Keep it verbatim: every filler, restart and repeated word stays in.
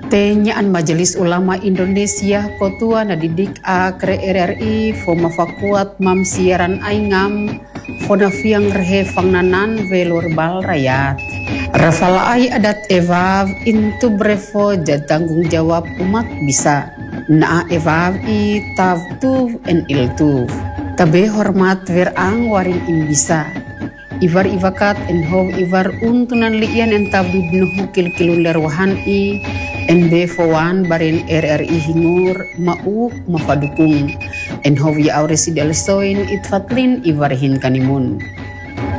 Tenyaan Majelis Ulama Indonesia Kotua nadidik akre R R I foma fakuat mam siaran aingam fona fiang rehe fangnanan velur bal rakyat. Rafal ai adat evav intu brevo tanggung jawab umat bisa. Na evav i tav tuv en il tuv. Tabe hormat verang waring im bisa. Ivar ivakat en hov ivar untunan liian en tabdu bnuhu kil kilun lerwahan i en be fowan barin R R I hingur mau mafadukung en hov ya auresi delsoin itfatlin ivar hin kanimun.